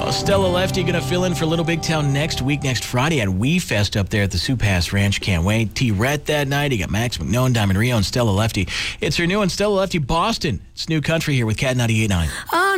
Well, Stella Lefty going to fill in for Little Big Town next week, next Friday at We Fest up there at the Sioux Pass Ranch. Can't wait. T-Rhett that night. You got Max McNown, Diamond Rio, and Stella Lefty. It's her new one, Stella Lefty Boston. It's New Country here with Cat 98.9.